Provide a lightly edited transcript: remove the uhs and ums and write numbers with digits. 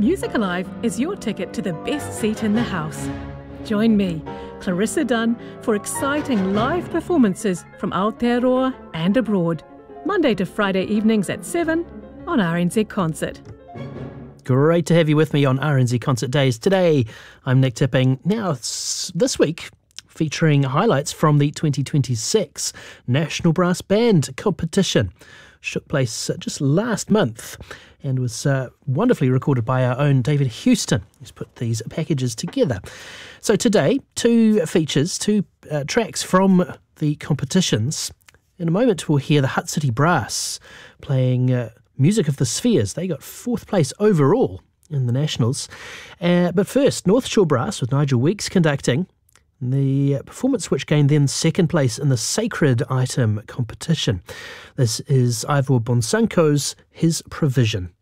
Music Alive is your ticket to the best seat in the house. Join me, Clarissa Dunn, for exciting live performances from Aotearoa and abroad, Monday to Friday evenings at 7 on RNZ Concert. Great to have you with me on RNZ Concert Days. Today, I'm Nick Tipping. Now, this week, featuring highlights from the 2026 National Brass Band Competition. Which took place just last month and was wonderfully recorded by our own David Houston, who's put these packages together. So today, two features, two tracks from the competitions. In a moment, we'll hear the Hutt City Brass playing Music of the Spheres. They got 4th place overall in the Nationals. But first, North Shore Brass with Nigel Weeks conducting the performance which gained then 2nd place in the Sacred Item competition. This is Ivor Bonsanko's His Provision.